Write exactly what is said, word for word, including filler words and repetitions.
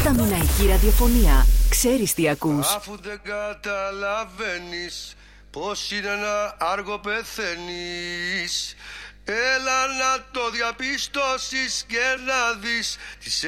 Σταμιναϊκή ραδιοφωνία. Ξέρεις τι ακούς. Αφού δεν καταλαβαίνεις πως είναι ένα άργο πεθαίνεις, έλα να το διαπιστώσεις και να δεις τις